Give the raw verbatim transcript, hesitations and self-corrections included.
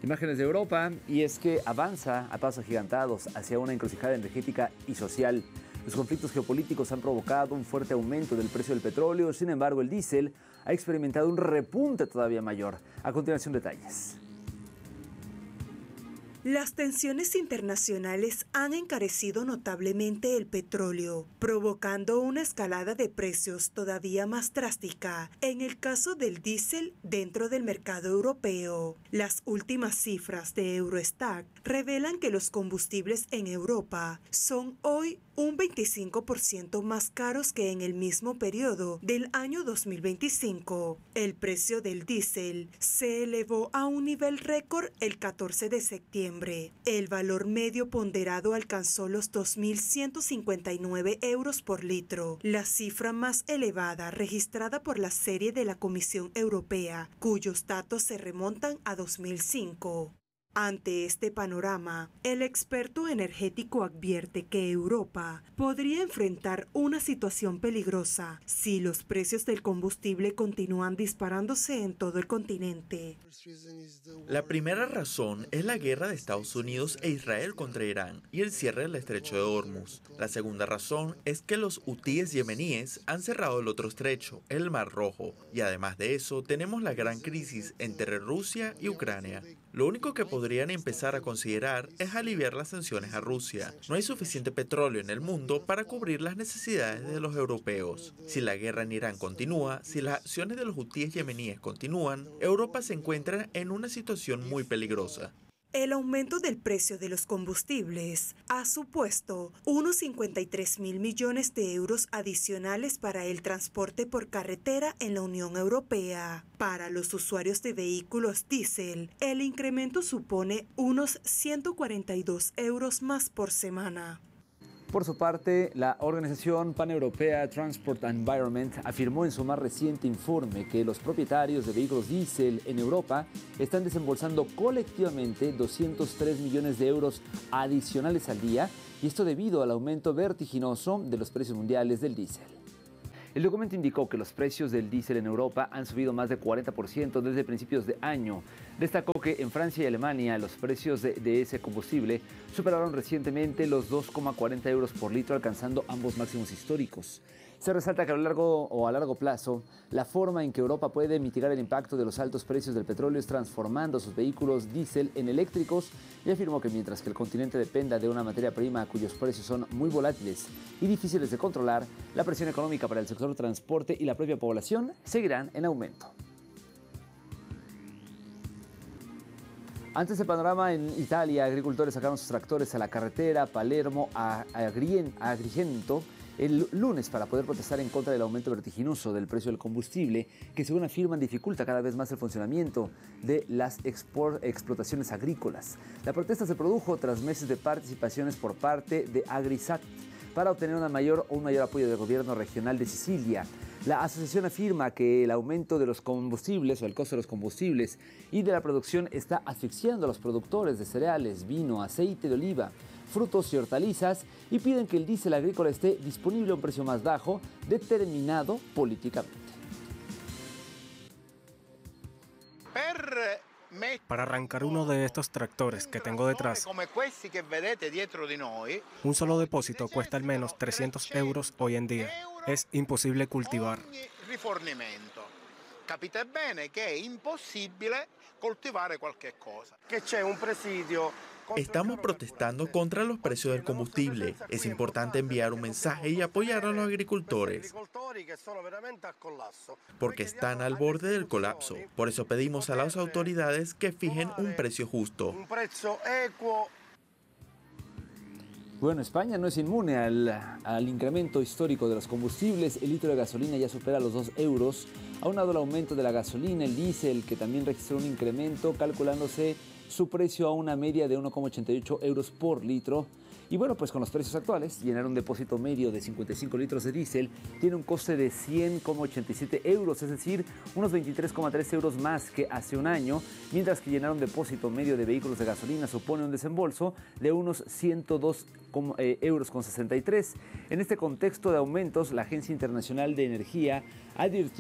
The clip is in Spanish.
Imágenes de Europa, y es que avanza a pasos agigantados hacia una encrucijada energética y social. Los conflictos geopolíticos han provocado un fuerte aumento del precio del petróleo, sin embargo el diésel ha experimentado un repunte todavía mayor. A continuación, detalles. Las tensiones internacionales han encarecido notablemente el petróleo, provocando una escalada de precios todavía más drástica en el caso del diésel dentro del mercado europeo. Las últimas cifras de Eurostat revelan que los combustibles en Europa son hoy un veinticinco por ciento más caros que en el mismo periodo del año dos mil veinticinco. El precio del diésel se elevó a un nivel récord el catorce de septiembre. El valor medio ponderado alcanzó los dos mil ciento cincuenta y nueve euros por litro, la cifra más elevada registrada por la serie de la Comisión Europea, cuyos datos se remontan a dos mil cinco. Ante este panorama, el experto energético advierte que Europa podría enfrentar una situación peligrosa si los precios del combustible continúan disparándose en todo el continente. La primera razón es la guerra de Estados Unidos e Israel contra Irán y el cierre del estrecho de Hormuz. La segunda razón es que los hutíes yemeníes han cerrado el otro estrecho, el Mar Rojo, y además de eso tenemos la gran crisis entre Rusia y Ucrania. Lo único que podrían empezar a considerar es aliviar las sanciones a Rusia. No hay suficiente petróleo en el mundo para cubrir las necesidades de los europeos. Si la guerra en Irán continúa, si las acciones de los hutíes yemeníes continúan, Europa se encuentra en una situación muy peligrosa. El aumento del precio de los combustibles ha supuesto unos cincuenta y tres mil millones de euros adicionales para el transporte por carretera en la Unión Europea. Para los usuarios de vehículos diésel, el incremento supone unos ciento cuarenta y dos euros más por semana. Por su parte, la organización paneuropea Transport and Environment afirmó en su más reciente informe que los propietarios de vehículos diésel en Europa están desembolsando colectivamente doscientos tres millones de euros adicionales al día, y esto debido al aumento vertiginoso de los precios mundiales del diésel. El documento indicó que los precios del diésel en Europa han subido más de cuarenta por ciento desde principios de año. Destacó que en Francia y Alemania los precios de, de ese combustible superaron recientemente los dos coma cuarenta euros por litro, alcanzando ambos máximos históricos. Se resalta que a lo largo o a largo plazo, la forma en que Europa puede mitigar el impacto de los altos precios del petróleo es transformando sus vehículos diésel en eléctricos, y afirmó que mientras que el continente dependa de una materia prima cuyos precios son muy volátiles y difíciles de controlar, la presión económica para el sector transporte y la propia población seguirán en aumento. Ante este panorama, en Italia, agricultores sacaron sus tractores a la carretera Palermo a Agrigento el lunes para poder protestar en contra del aumento vertiginoso del precio del combustible, que según afirman dificulta cada vez más el funcionamiento de las explotaciones agrícolas. La protesta se produjo tras meses de participaciones por parte de Agrisat para obtener una mayor o un mayor apoyo del gobierno regional de Sicilia. La asociación afirma que el aumento de los combustibles o el costo de los combustibles y de la producción está asfixiando a los productores de cereales, vino, aceite de oliva, frutos y hortalizas, y piden que el diésel agrícola esté disponible a un precio más bajo, determinado políticamente. Para arrancar uno de estos tractores que tengo detrás, un solo depósito cuesta al menos trescientos euros hoy en día. Es imposible cultivar. Capite bene che è impossibile coltivare qualche cosa. Che c'è un presidio. Estamos protestando contra los precios del combustible. Es importante enviar un mensaje y apoyar a los agricultores, porque están al borde del colapso. Por eso pedimos a las autoridades que fijen un precio justo. Un prezzo equo. Bueno, España no es inmune al, al incremento histórico de los combustibles. El litro de gasolina ya supera los dos euros, aunado al aumento de la gasolina, el diésel, que también registró un incremento, calculándose su precio a una media de uno coma ochenta y ocho euros por litro. Y bueno, pues con los precios actuales, llenar un depósito medio de cincuenta y cinco litros de diésel tiene un coste de cien coma ochenta y siete euros, es decir, unos veintitrés coma tres euros más que hace un año, mientras que llenar un depósito medio de vehículos de gasolina supone un desembolso de unos ciento dos euros con sesenta y tres. En este contexto de aumentos, la Agencia Internacional de Energía advirtió